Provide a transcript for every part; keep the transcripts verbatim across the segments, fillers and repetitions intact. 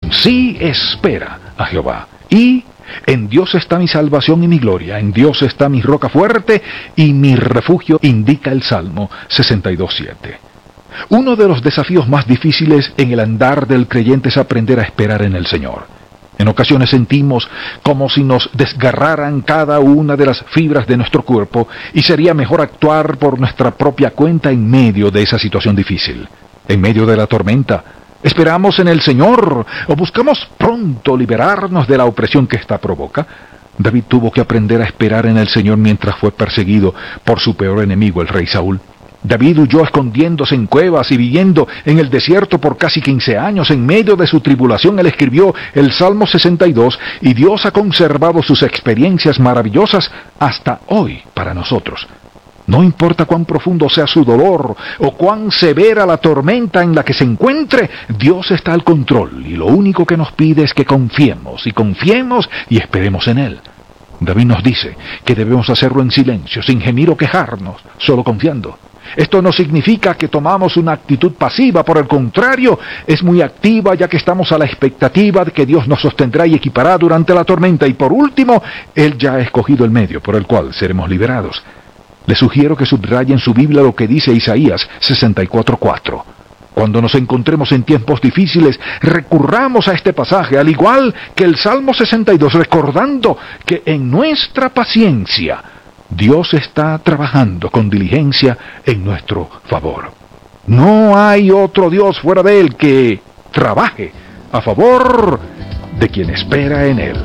Sí, espera a Jehová. Y en Dios está mi salvación y mi gloria, en Dios está mi roca fuerte y mi refugio, indica el Salmo sesenta y dos, siete. Uno de los desafíos más difíciles en el andar del creyente es aprender a esperar en el Señor. En ocasiones sentimos como si nos desgarraran cada una de las fibras de nuestro cuerpo y sería mejor actuar por nuestra propia cuenta en medio de esa situación difícil. En medio de la tormenta, ¿esperamos en el Señor o buscamos pronto liberarnos de la opresión que ésta provoca? David tuvo que aprender a esperar en el Señor mientras fue perseguido por su peor enemigo, el rey Saúl. David huyó escondiéndose en cuevas y viviendo en el desierto por casi quince años. En medio de su tribulación, él escribió el Salmo sesenta y dos, y Dios ha conservado sus experiencias maravillosas hasta hoy para nosotros. No importa cuán profundo sea su dolor o cuán severa la tormenta en la que se encuentre, Dios está al control y lo único que nos pide es que confiemos y confiemos y esperemos en Él. David nos dice que debemos hacerlo en silencio, sin gemir o quejarnos, solo confiando. Esto no significa que tomamos una actitud pasiva, por el contrario, es muy activa ya que estamos a la expectativa de que Dios nos sostendrá y equipará durante la tormenta y por último, Él ya ha escogido el medio por el cual seremos liberados. Les sugiero que subrayen en su Biblia lo que dice Isaías sesenta y cuatro, cuatro. Cuando nos encontremos en tiempos difíciles, recurramos a este pasaje, al igual que el Salmo sesenta y dos, recordando que en nuestra paciencia, Dios está trabajando con diligencia en nuestro favor. No hay otro Dios fuera de Él que trabaje a favor de quien espera en Él.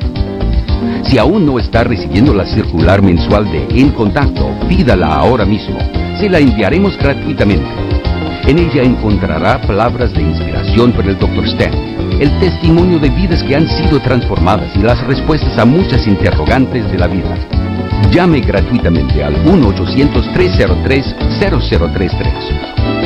Si aún no está recibiendo la circular mensual de En Contacto, pídala ahora mismo. Se la enviaremos gratuitamente. En ella encontrará palabras de inspiración por el doctor Stan, el testimonio de vidas que han sido transformadas y las respuestas a muchas interrogantes de la vida. Llame gratuitamente al uno ochocientos, tres cero tres, cero cero tres tres